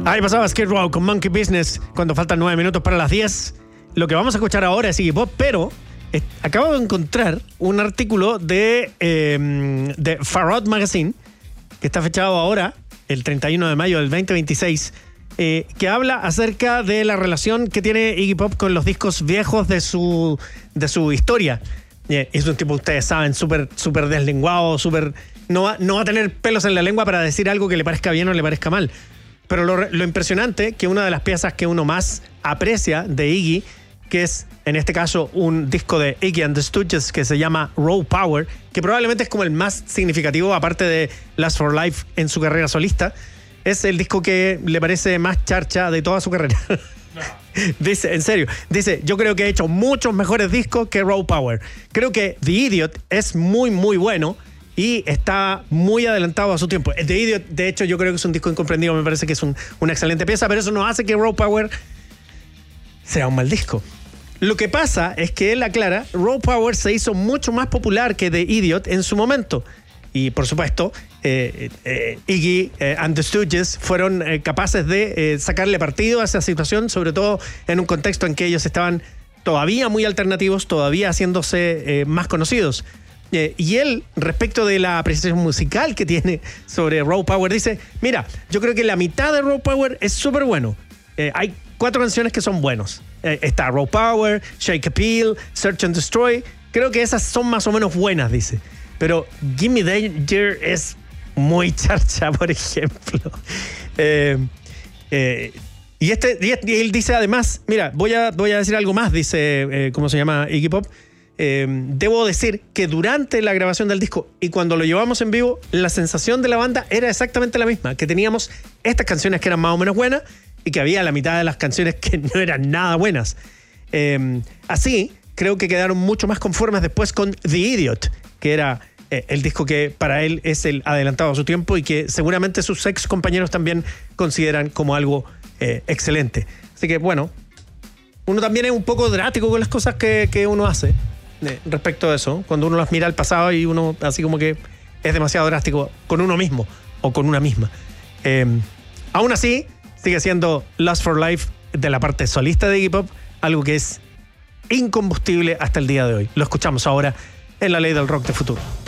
Ahí pasaba Skid Row con Monkey Business cuando faltan 9 minutos para las 10. Lo que vamos a escuchar ahora es Iggy Pop, pero acabo de encontrar un artículo de Farrod Magazine, que está fechado ahora, el 31 de mayo del 2026, que habla acerca de la relación que tiene Iggy Pop con los discos viejos de su historia. Es un tipo, ustedes saben, súper deslenguado, no va a tener pelos en la lengua para decir algo que le parezca bien o le parezca mal. Pero lo impresionante, que una de las piezas que uno más aprecia de Iggy, que es en este caso un disco de Iggy and the Stooges que se llama Raw Power, que probablemente es como el más significativo aparte de Last for Life en su carrera solista, es el disco que le parece más charcha de toda su carrera. No. Dice, en serio, dice, yo creo que he hecho muchos mejores discos que Raw Power. Creo que The Idiot es muy, muy bueno y está muy adelantado a su tiempo. The Idiot, de hecho, yo creo que es un disco incomprendido, me parece que es una excelente pieza, pero eso no hace que Raw Power sea un mal disco. Lo que pasa es que él aclara, Raw Power se hizo mucho más popular que The Idiot en su momento. Y por supuesto, Iggy and the Stooges fueron capaces de sacarle partido a esa situación, sobre todo en un contexto en que ellos estaban todavía muy alternativos, todavía haciéndose más conocidos. Y él, respecto de la apreciación musical que tiene sobre Raw Power, dice, mira, yo creo que la mitad de Raw Power es súper bueno. Hay 4 canciones que son buenos. Está Raw Power, Shake Appeal, Search and Destroy. Creo que esas son más o menos buenas, dice. Pero Gimme Danger es muy charcha, por ejemplo. Y él dice además, mira, voy a decir algo más, dice, ¿cómo se llama? Iggy Pop. Debo decir que durante la grabación del disco y cuando lo llevamos en vivo, la sensación de la banda era exactamente la misma, que teníamos estas canciones que eran más o menos buenas y que había la mitad de las canciones que no eran nada buenas. Así, creo que quedaron mucho más conformes después con The Idiot, que era el disco que para él es el adelantado a su tiempo y que seguramente sus ex compañeros también consideran como algo excelente. Así que bueno, uno también es un poco drástico con las cosas que uno hace respecto a eso, cuando uno las mira al pasado y uno así como que es demasiado drástico con uno mismo o con una misma. Aún así, sigue siendo Last for Life de la parte solista de Iggy Pop, algo que es incombustible hasta el día de hoy. Lo escuchamos ahora en La Ley del Rock de Futuro.